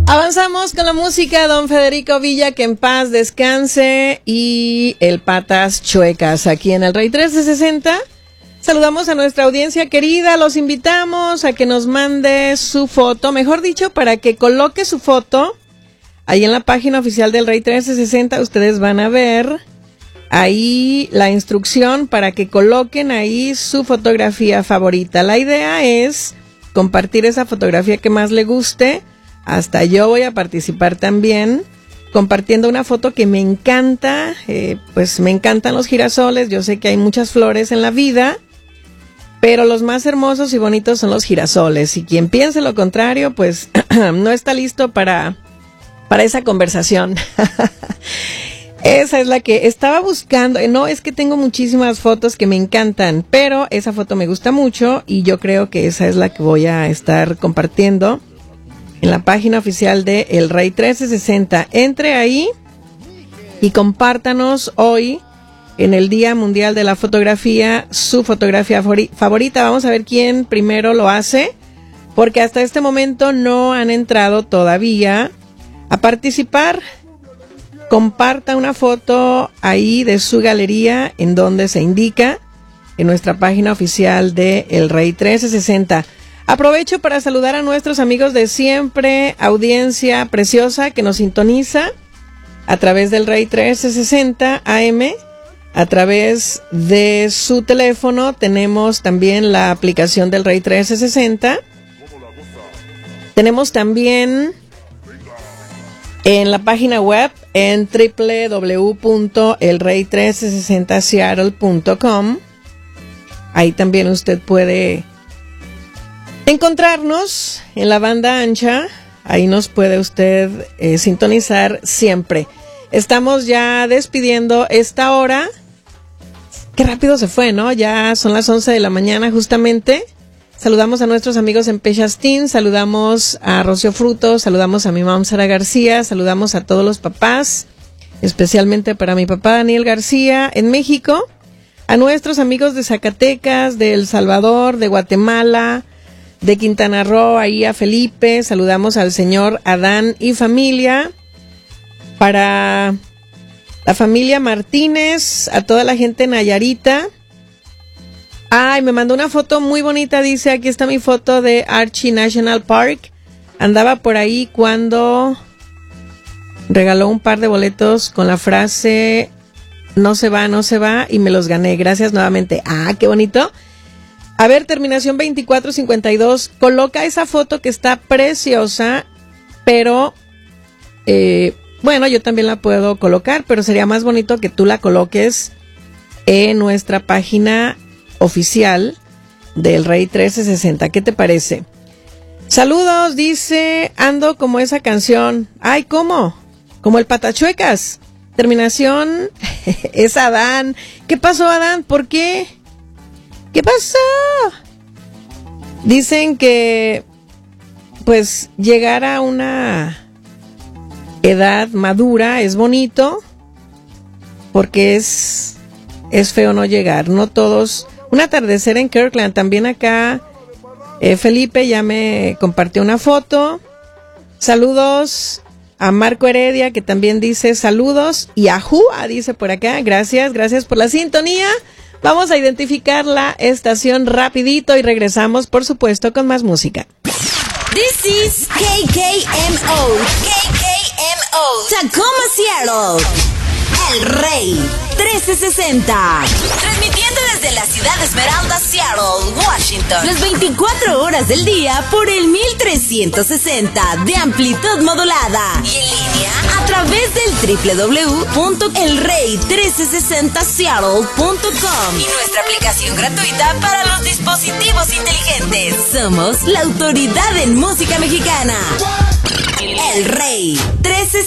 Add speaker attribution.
Speaker 1: Avanzamos con la música, don Federico Villa, que en paz descanse, y el Patas Chuecas, aquí en el Rey 1360. Saludamos a nuestra audiencia querida, los invitamos a que nos mande su foto, mejor dicho, para que coloque su foto ahí en la página oficial del Rey 1360. Ustedes van a ver ahí la instrucción para que coloquen ahí su fotografía favorita. La idea es compartir esa fotografía que más le guste. Hasta yo voy a participar también compartiendo una foto que me encanta. Pues me encantan los girasoles. Yo sé que hay muchas flores en la vida, pero los más hermosos y bonitos son los girasoles. Y quien piense lo contrario, pues no está listo para esa conversación. Esa es la que estaba buscando. No, es que tengo muchísimas fotos que me encantan, pero esa foto me gusta mucho y yo creo que esa es la que voy a estar compartiendo en la página oficial de El Rey 1360. Entre ahí y compártanos hoy, en el Día Mundial de la Fotografía, su fotografía favorita. Vamos a ver quién primero lo hace, porque hasta este momento no han entrado todavía a participar. Comparta una foto ahí de su galería en donde se indica en nuestra página oficial de El Rey 1360. Aprovecho para saludar a nuestros amigos de siempre, audiencia preciosa que nos sintoniza a través del Rey 1360 AM, a través de su teléfono. Tenemos también la aplicación del Rey 1360. Tenemos también en la página web en www.elrey1360seattle.com. Ahí también usted puede encontrarnos en la banda ancha. Ahí nos puede usted sintonizar siempre. Estamos ya despidiendo esta hora. Qué rápido se fue, ¿no? Ya son las 11 de la mañana justamente. Saludamos a nuestros amigos en Pechastín, saludamos a Rocío Frutos, saludamos a mi mamá Sara García, saludamos a todos los papás, especialmente para mi papá Daniel García en México, a nuestros amigos de Zacatecas, de El Salvador, de Guatemala, de Quintana Roo, ahí a Felipe, saludamos al señor Adán y familia, para la familia Martínez, a toda la gente en Nayarita. Ay, me mandó una foto muy bonita, dice, aquí está mi foto de Archie National Park. Andaba por ahí cuando regaló un par de boletos con la frase no se va, y me los gané. Gracias nuevamente. Ah, qué bonito. A ver, terminación 2452, coloca esa foto que está preciosa, pero bueno, yo también la puedo colocar, pero sería más bonito que tú la coloques en nuestra página oficial del Rey 1360. ¿Qué te parece? Saludos, dice, ando como esa canción. Ay, ¿cómo? Como el Patachuecas. Terminación es Adán. ¿Qué pasó, Adán? ¿Por qué? ¿Qué pasó? Dicen que pues llegar a una edad madura es bonito, porque es feo no llegar. No todos. Un atardecer en Kirkland, también acá Felipe ya me compartió una foto. Saludos a Marco Heredia, que también dice saludos, y a Jua dice por acá, gracias por la sintonía. Vamos a identificar la estación rapidito y regresamos, por supuesto, con más música.
Speaker 2: This is KKMO, Tacoma, Seattle. El Rey 1360. Transmitiendo desde la ciudad de Esmeralda, Seattle, Washington. Las 24 horas del día por el 1360 de amplitud modulada. Y en línea a través del www.elrey1360seattle.com. Y nuestra aplicación gratuita para los dispositivos inteligentes. Somos la autoridad en música mexicana. El Rey 1360.